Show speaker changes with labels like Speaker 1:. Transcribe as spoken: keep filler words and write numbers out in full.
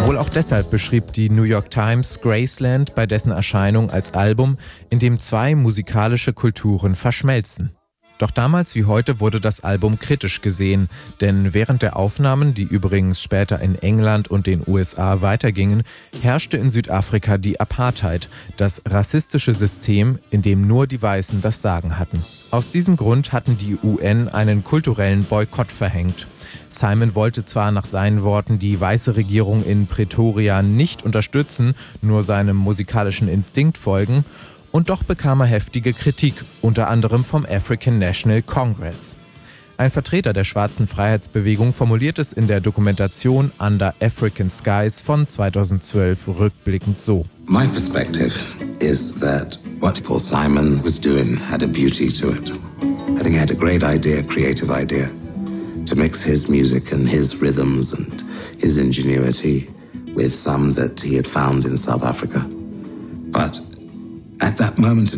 Speaker 1: Wohl auch deshalb beschrieb die New York Times Graceland bei dessen Erscheinung als Album, in dem zwei musikalische Kulturen verschmelzen. Doch damals wie heute wurde das Album kritisch gesehen, denn während der Aufnahmen, die übrigens später in England und den U S A weitergingen, herrschte in Südafrika die Apartheid, das rassistische System, in dem nur die Weißen das Sagen hatten. Aus diesem Grund hatten die U N einen kulturellen Boykott verhängt. Simon wollte zwar nach seinen Worten die weiße Regierung in Pretoria nicht unterstützen, nur seinem musikalischen Instinkt folgen, und doch bekam er heftige Kritik, unter anderem vom African National Congress. Ein Vertreter der schwarzen Freiheitsbewegung formuliert es in der Dokumentation Under African Skies von zweitausendzwölf rückblickend so.
Speaker 2: My perspective is that what Paul Simon was doing had a beauty to it. I think he had a great idea, creative idea, to mix his music and his rhythms and his ingenuity with some that he had found in South Africa. But at that moment in